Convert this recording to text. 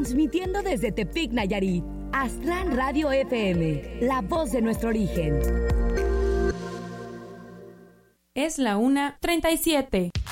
transmitiendo desde Tepic, Nayarit. Aztlán Radio FM, la voz de nuestro origen. Es la 1:37.